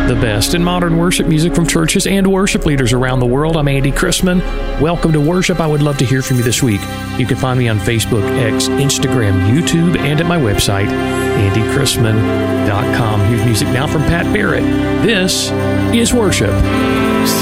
The best in modern worship music from churches and worship leaders around the world. I'm Andy Chrisman. Welcome to worship. I would love to hear from you this week. You can find me on Facebook, X, Instagram, YouTube, and at my website, andychrisman.com. Here's music now from Pat Barrett. This is worship.